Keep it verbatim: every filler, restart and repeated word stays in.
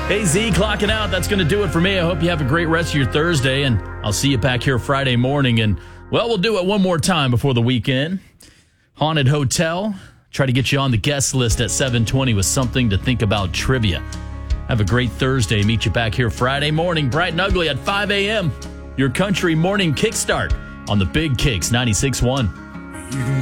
Hey, Z, clocking out. That's going to do it for me. I hope you have a great rest of your Thursday, and I'll see you back here Friday morning. And, well, we'll do it one more time before the weekend. Haunted Hotel. Try to get you on the guest list at seven twenty with something to think about trivia. Have a great Thursday. Meet you back here Friday morning, bright and ugly at five a.m. Your country morning kickstart on the Big Kicks ninety-six point one.